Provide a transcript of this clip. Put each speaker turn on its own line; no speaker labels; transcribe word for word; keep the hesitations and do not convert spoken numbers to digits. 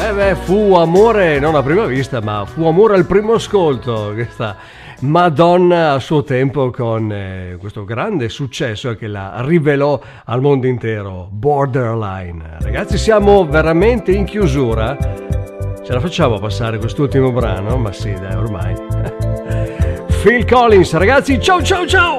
Eh beh, fu amore non a prima vista, ma fu amore al primo ascolto. Questa Madonna a suo tempo con eh, questo grande successo che la rivelò al mondo intero, Borderline. Ragazzi, siamo veramente in chiusura. Ce la facciamo passare quest'ultimo brano? Ma sì, dai, ormai. Phil Collins, ragazzi, ciao ciao ciao!